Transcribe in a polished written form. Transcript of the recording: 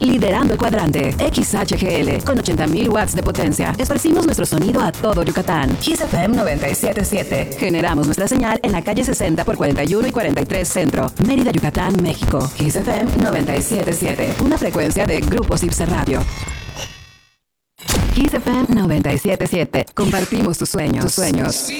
liderando el cuadrante. XHGL, con 80.000 watts de potencia. Esparcimos nuestro sonido a todo Yucatán. Kiss FM 97.7. Generamos nuestra señal en la calle 60 por 41 y 43 Centro, Mérida, Yucatán, México. Kiss FM 97.7. Una frecuencia de Grupo Ipsa Radio. Kiss FM 97.7. Compartimos tus sueños.